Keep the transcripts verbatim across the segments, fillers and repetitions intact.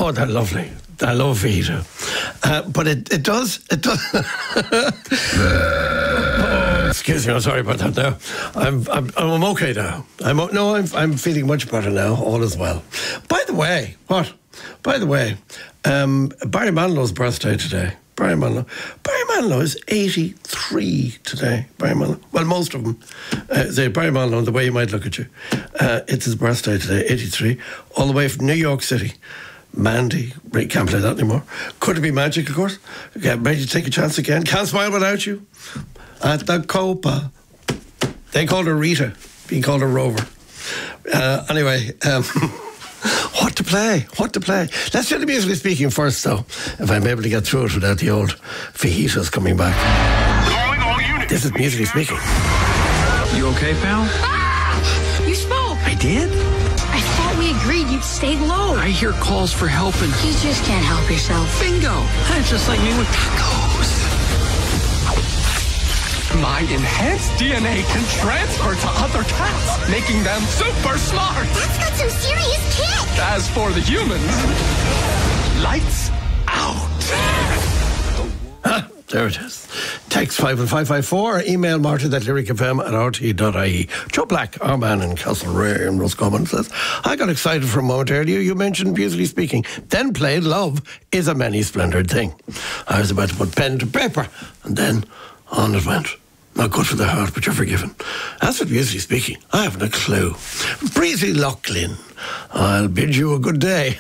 Oh, they're lovely. I love fajita. Uh, but it, it does, it does. Oh, excuse me, I'm sorry about that now. I'm I'm, I'm okay now. I'm No, I'm, I'm feeling much better now. All is well. By the way, what? By the way, um, Barry Manilow's birthday today. Barry Manilow. Barry Manilow is eighty-three today. Barry Manilow. Well, most of them. Uh, say Barry Manilow, the way he might look at you. Uh, it's his birthday today, eighty-three. All the way from New York City. Mandy, can't play that anymore. Could it be magic, of course? Okay, ready to take a chance again? Can't smile without you. At the Copa. They called her Rita, being called her Rover. Uh, anyway, um, what to play? What to play? Let's do the musically speaking first, though, if I'm able to get through it without the old fajitas coming back. Calling all units. This is musically speaking. You okay, pal? Ah! You spoke. I did? I thought we agreed you'd stay low. I hear calls for help and... You just can't help yourself. Bingo! That's just like me with tacos. My enhanced D N A can transfer to other cats, making them super smart. That's got some serious kick. As for the humans, lights out. Ah, there it is. Text five one five five four or email Martin at lyric f m at r t dot i e. Joe Black, our man in Castlereagh in Roscommon, says, I got excited for a moment earlier. You mentioned musically speaking, then played Love is a Many Splendored Thing. I was about to put pen to paper, and then on it went. Not good for the heart, but you're forgiven. As for musically speaking, I haven't a clue. Breezy Loughlin, I'll bid you a good day.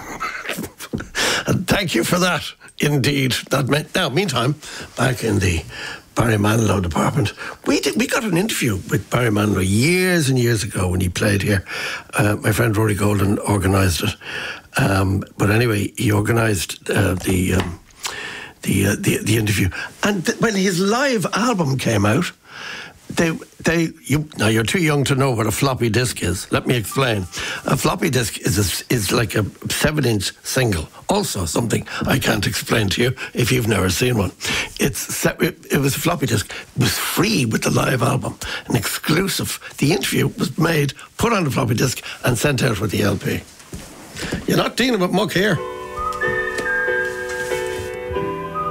And thank you for that, indeed. That meant, now, meantime, back in the Barry Manilow department, we did, we got an interview with Barry Manilow years and years ago when he played here. Uh, my friend Rory Golden organised it. Um, but anyway, he organised uh, the... Um, The, uh, the the interview, and th- when his live album came out, they they you now you're too young to know what a floppy disk is. Let me explain. A floppy disk is a, is like a seven inch single. Also something I can't explain to you if you've never seen one. It's it, it was a floppy disk. It was free with the live album, an exclusive. The interview was made, put on the floppy disk, and sent out with the L P. You're not dealing with muck here.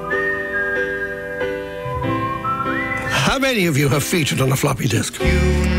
How many of you have featured on a floppy disk?